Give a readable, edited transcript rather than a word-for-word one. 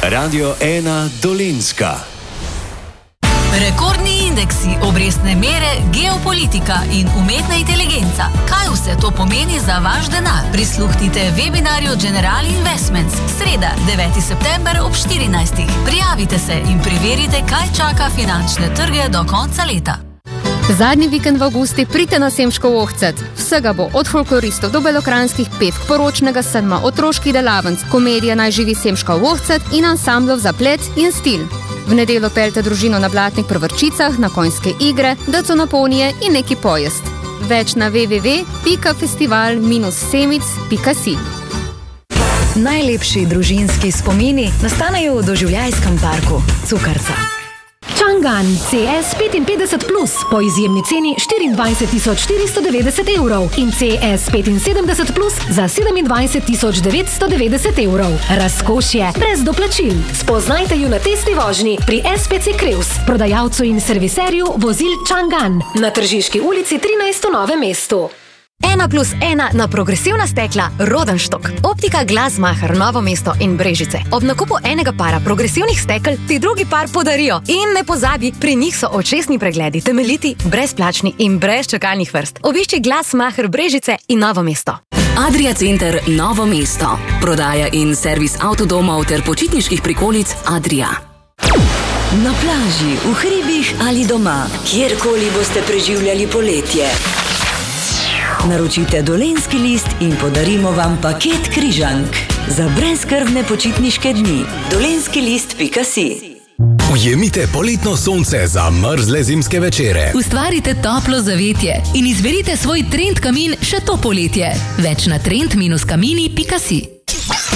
Radio 1 Dolenjska. Rekordni indeksi, obrestne mere, geopolitika in umetna inteligenca. Kaj vse to pomeni za vaš denar? Prisluhnite webinarju General Investments. Sreda, 9. september ob 14. Prijavite se in preverite, kaj čaka finančne trge do konca leta. Zadnji vikend v avgusti pridite na Semiško v Ohcet. Vsega bo od folkloristov do belokranskih petk, poročnega sedma, otroških delavnic, komedija Naj živi Semiška v Ohcet in ansamblov za plet in stil. V nedeljo peljte družino na blatnih prvrčicah, na konjske igre, daco naponije in neki pojest. Več na www.festival-semic.si. Najlepši družinski spomini nastanejo v doživljajskem parku Cukrca. Chang'an CS 55+, po izjemni ceni 24.490 evrov in CS 75+, za 27.990 evrov. Razkošje brez doplačil. Spoznajte ju na testni vožnji pri SPC Kreus, prodajalcu in serviserju vozil Chang'an na Tržiški ulici 13 v Novem mestu. 1+1 na progresivna stekla Rodenstock. Optika Glasmacher, Novo mesto in Brežice. Ob nakupu enega para progresivnih stekel ti drugi par podarijo. In ne pozabi, pri njih so očesni pregledi temeljiti, brezplačni in brez čakalnih vrst. Obišči Glasmacher Brežice in Novo mesto. Adria Center Novo mesto. Prodaja in servis avtodomov ter počitniških prikolic Adria. Na plaži, v hribih ali doma, kjerkoli boste preživljali poletje. Naročite Dolenjski list in podarimo vam paket križank za brezskrbne počitniške dni. dolenjskilist.si. Ujemite poletno sonce za mrzle zimske večere. Ustvarite toplo zavetje in izberite svoj trend kamin še to poletje. Več na trend-kamini.si.